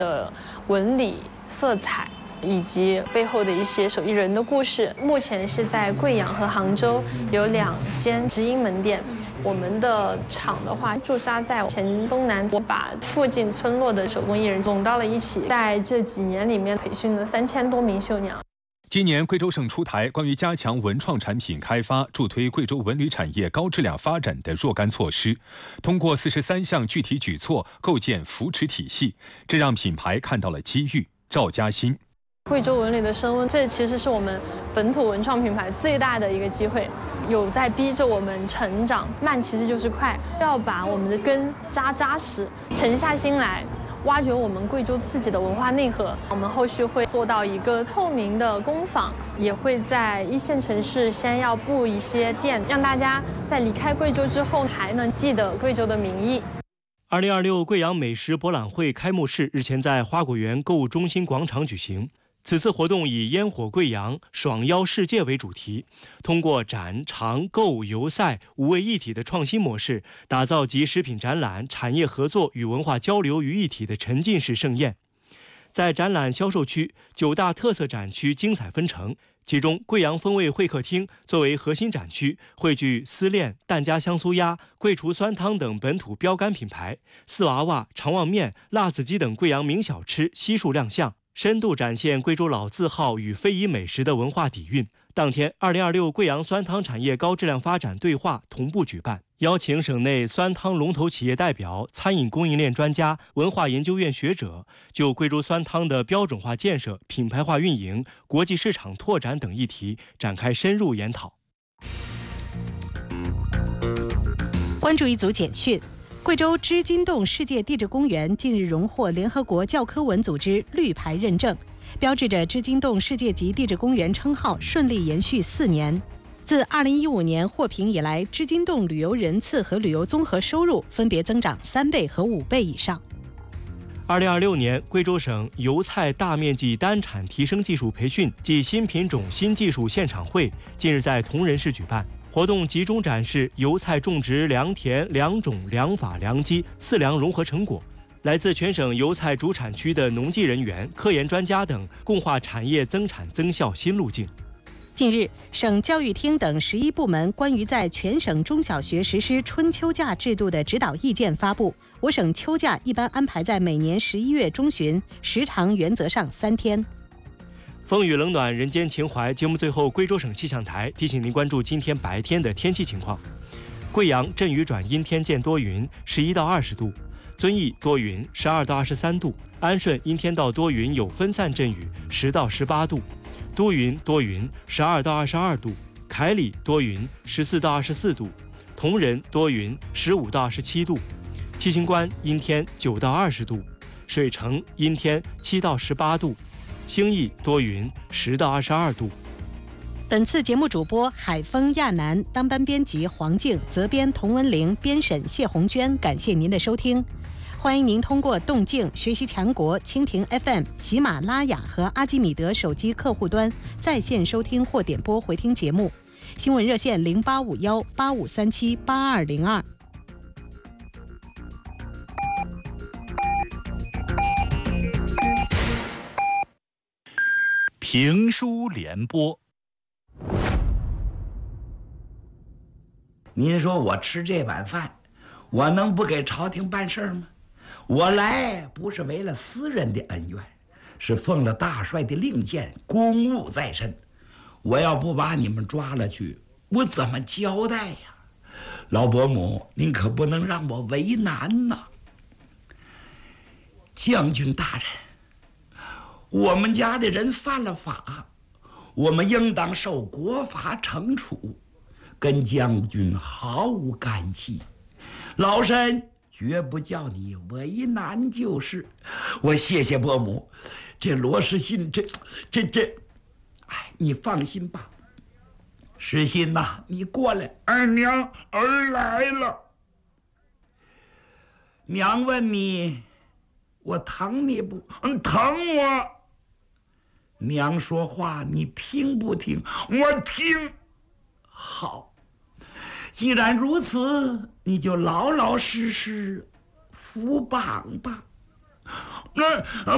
的纹理、色彩以及背后的一些手艺人的故事。目前是在贵阳和杭州有2间直营门店。我们的厂的话驻扎在黔东南，我把附近村落的手工艺人拢到了一起，在这几年里面培训了3000多名绣娘。 今年贵州省出台关于加强文创产品开发、助推贵州文旅产业高质量发展的若干措施，通过43项具体举措构建扶持体系，这让品牌看到了机遇。赵嘉欣， 贵州文旅的升温，这其实是我们本土文创品牌最大的一个机会，有在逼着我们成长。慢其实就是快，要把我们的根扎实，沉下心来挖掘我们贵州自己的文化内核。我们后续会做到一个透明的工坊，也会在1线城市先要布一些店，让大家在离开贵州之后还能记得贵州的名义。 2026贵阳美食博览会开幕式日前在花果园购物中心广场举行。此次活动以烟火贵阳、爽邀世界为主题，通过展、尝、购、游赛5位一体的创新模式，打造集食品展览、产业合作与文化交流于一体的沉浸式盛宴。在展览销售区，9大特色展区精彩纷呈，其中贵阳风味会客厅作为核心展区，汇聚丝链、疍家香酥鸭、桂厨酸汤等本土标杆品牌，四娃娃、长旺面、辣子鸡等贵阳名小吃悉数亮相，深度展现贵州老字号与非遗美食的文化底蕴。当天，2026贵阳酸汤产业高质量发展对话同步举办，邀请省内酸汤龙头企业代表、餐饮供应链专家、文化研究院学者，就贵州酸汤的标准化建设、品牌化运营、国际市场拓展等议题展开深入研讨。 关注一组简讯。贵州织金洞世界地质公园近日荣获联合国教科文组织绿牌认证，标志着织金洞世界级地质公园称号顺利延续4年。自2015年获评以来，织金洞旅游人次和旅游综合收入分别增长3倍和5倍以上。 2026年，贵州省油菜大面积单产提升技术培训暨新品种新技术现场会近日在铜仁市举办。活动集中展示油菜种植、良田、良种、良法、良机4良融合成果。来自全省油菜主产区的农技人员、科研专家等，共话产业增产增效新路径。 近日，省教育厅等11部门关于在全省中小学实施春秋假制度的指导意见发布。我省秋假一般安排在每年11月中旬，时长原则上3天。 风雨冷暖，人间情怀。节目最后，贵州省气象台提醒您关注今天白天的天气情况。贵阳阵雨转阴天见多云，11到20度；遵义多云，12到23度；安顺阴天到多云有分散阵雨，10到18度；都匀多云，12到22度；凯里多云，14到24度；铜仁多云，15到27度；七星关阴天9到20度；水城阴天7到18度；兴义多云10到22度。 本次节目主播海峰、亚楠，当班编辑黄静，责编童文玲，编审谢红娟。感谢您的收听，欢迎您通过动静、学习强国、蜻蜓 FM、喜马拉雅和阿基米德手机客户端在线收听或点播回听节目。新闻热线085185378202。 评书联播。 您说我吃这碗饭，我能不给朝廷办事吗？我来不是为了私人的恩怨，是奉了大帅的令箭，公务在身。我要不把你们抓了去，我怎么交代呀？老伯母，您可不能让我为难呐。将军大人，我们家的人犯了法，我们应当受国法惩处，跟将军毫无干系。老身绝不叫你为难就是。我谢谢伯母，这罗世信，你放心吧。世信呐，你过来，二娘儿来了。娘问你，我疼你不？疼我。娘说话你听不听？我听。好，既然如此，你就老老实实扶绑吧。